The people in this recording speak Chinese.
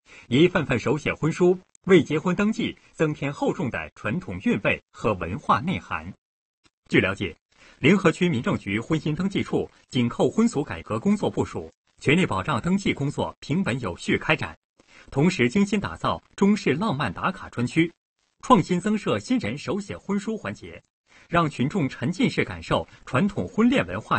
一份份手写婚书为结婚登记增添厚重的传统韵味和文化内涵。据了解，临河区民政局婚姻登记处紧扣婚俗改革工作部署，全力保障登记工作平稳有序开展，同时精心打造中式浪漫打卡专区，创新增设新人手写婚书环节，让群众沉浸式感受传统婚恋文化